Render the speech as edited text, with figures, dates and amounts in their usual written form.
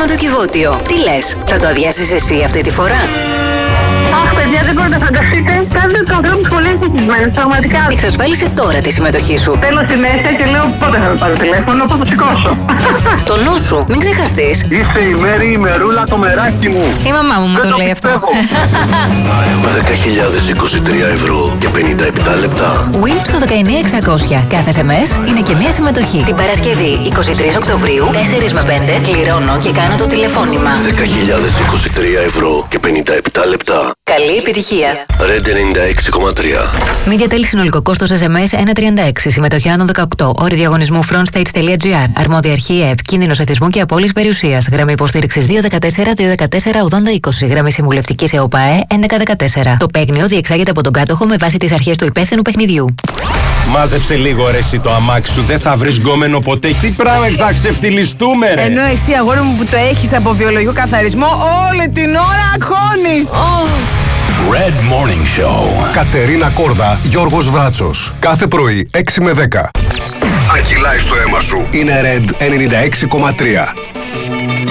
το Κιβώτιο. Τι λες, θα το αδειάσεις εσύ αυτή τη φορά? Αχ, παιδιά, δεν μπορείτε να φανταστείτε. Κάνετε τους ανθρώπους πολύ ευτυχισμένους, πραγματικά. Εξασφάλισε τώρα τη συμμετοχή σου. Θέλω συνέχεια και λέω πότε θα με πάρω τηλέφωνο, πότε θα σηκώσω. Το νου σου, μην ξεχαστείς. Είσαι η Μέρη, η Μερούλα, το μεράκι μου. Η μαμά μου το λέει αυτό. 10.023 ευρώ και 57 λεπτά. Win στο 19600. Κάθε SMS είναι και μία συμμετοχή. Την Παρασκευή 23 Οκτωβρίου 4 με 5 κληρώνω και κάνω το τηλεφώνημα. 10.023 ευρώ και 57 λεπτά. Καλή επιτυχία. Red 96,3. Media Tel συνολικό κόστος SMS 1,36. Συμμετοχή άνω των 18. Όροι διαγωνισμού frontstage.gr. Αρμόδια αρχή ΕΕΠ. Κίνδυνος εθισμού και απώλειας περιουσίας. Γραμμή υποστήριξης 214-214-8020. Γραμμή συμβουλευτικής ΕΟΠΑΕ 1114. Το παίγνιο διεξάγεται από τον κάτοχο με βάση τις αρχές του υπεύθυνου παιχνιδιού. Μάζεψε λίγο ρε εσύ το αμάξι σου, δεν θα βρεις γκόμενο ποτέ. Τι πράγμα θα ξεφτυλιστούμε ρε. Ενώ εσύ αγόρι μου που το έχεις από βιολογικό καθαρισμό όλη την ώρα αγχώνεις. Red Morning Show. Κατερίνα Κόρδα, Γιώργος Βράτσος. Κάθε πρωί 6 με 10. Αν κυλάει στο αίμα σου, Είναι Red 96,3.